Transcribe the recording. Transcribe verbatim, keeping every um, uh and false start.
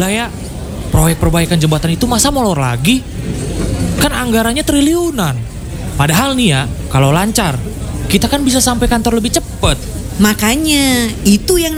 Gila ya, proyek perbaikan jembatan itu masa molor lagi? Kan anggarannya triliunan. Padahal nih ya, kalau lancar, kita kan bisa sampai kantor lebih cepet. Makanya, itu yang